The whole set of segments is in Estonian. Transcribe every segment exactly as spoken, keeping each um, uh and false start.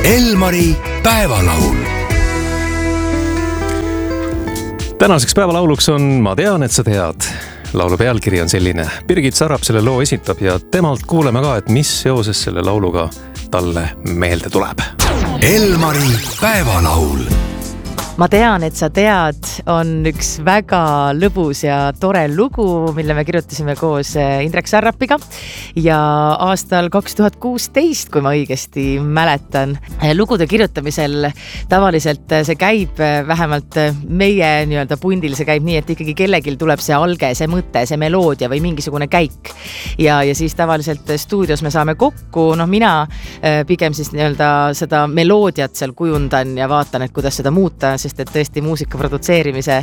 Elmari päevalaul. Tänaseks päevalauluks on Ma tean, et sa tead. Laulu pealkiri on selline. Birgit Sarap selle loo esitab ja temalt kuuleme ka, et mis seoses selle lauluga talle meelde tuleb. Elmari päevalaul. Ma tean, et sa tead on üks väga lõbus ja tore lugu, mille me kirjutasime koos Indrek Sarrapiga ja aastal kaks tuhat kuusteist, kui ma õigesti mäletan. Lugude kirjutamisel tavaliselt see käib vähemalt meie nii-öelda pundil, see käib nii, et ikkagi kellegil tuleb see alge, see mõte, see meloodia või mingisugune käik. Ja, ja siis tavaliselt stuudios me saame kokku, noh mina pigem siis nii-öelda seda meloodiat seal kujundan ja vaatan, et kuidas seda muuta, sest et tõesti muusika produtseerimise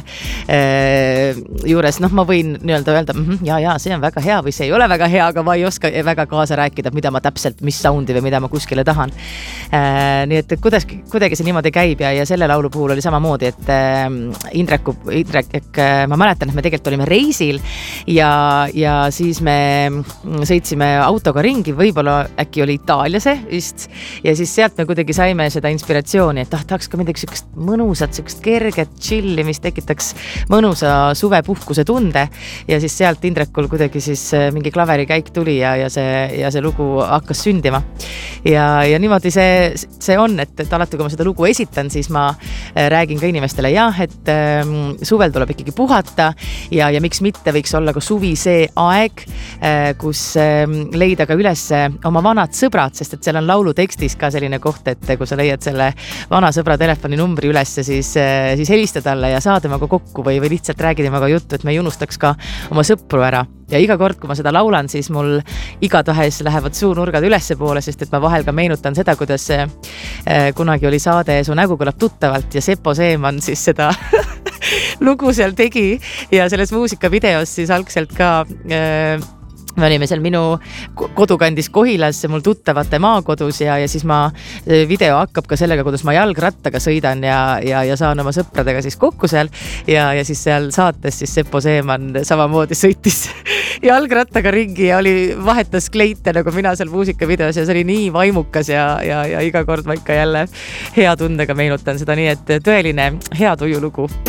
äh, juures, noh ma võin nii-öelda öelda, mm -hmm, ja, ja see on väga hea või see ei ole väga hea, aga ma ei oska väga kaasa rääkida, mida ma täpselt, mis soundi või mida ma kuskile tahan. Äh, nii et kuidas, kuidagi see niimoodi käib ja, ja selle laulu puhul oli samamoodi, et äh, Indreku, Indrek, äh, ma mäletan, et me tegelikult olime reisil ja, ja siis me sõitsime autoga ringi, võib-olla äkki oli Itaalia see vist ja siis sealt me kuidagi saime seda inspiratsiooni, et ah, tahaks ka midagi sükest mõnusat, sükest kerget chilli, mis tekitaks mõnusa suvepuhkuse tunde ja siis sealt Indrekul kuidagi siis mingi klaverikäik tuli ja, ja, see, ja see lugu hakkas sündima. Ja, ja niimoodi see, see on, et, et alati kui ma seda lugu esitan, siis ma räägin ka inimestele jah, et ähm, suvel tuleb ikkagi puhata ja, ja miks mitte võiks olla ka suvi see aeg, äh, kus ähm, leida ka üles oma vanad sõbrad, sest et seal on laulu tekstis ka selline koht, et kui sa leiad selle vana sõbra telefoninumbri üles, siis, siis helista talle ja saa temaga kokku või, või lihtsalt räägi temaga juttu, et me ei unustaks ka oma sõpru ära. Ja iga kord, kui ma seda laulan, siis mul igatahes lähevad suunurgad ülesse poole, sest et ma vahel ka meenutan seda, kuidas kunagi oli saade Su nägu kõlab tuttavalt ja Seppo Seeman siis seda lugu seal tegi ja selles muusikavideos siis algselt ka äh, me olime seal minu kodukandis Kohilas, mul tuttavate maakodus ja, ja siis ma, video hakkab ka sellega, kuidas ma jalgrattaga sõidan ja, ja, ja saan oma sõpradega siis kokku seal ja, ja siis seal saates siis Seppo Seeman samamoodi sõitis jalgrattaga ringi ja oli vahetas kleite nagu mina seal muusikavideos ja see oli nii vaimukas ja, ja, ja iga kord ma ikka jälle hea tundega meenutan seda, nii et tõeline hea tuju lugu.